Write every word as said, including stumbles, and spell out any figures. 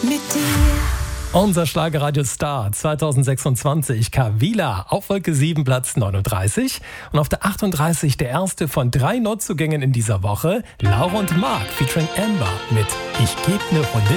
mit dir. Unser Schlagerradio-Star zweitausendsechsundzwanzig, Kavila, auf Wolke sieben, Platz neununddreißig. Und auf der achtunddreißig der erste von drei Neuzugängen in dieser Woche, Laura und Mark featuring Amber mit Ich geb ne Runde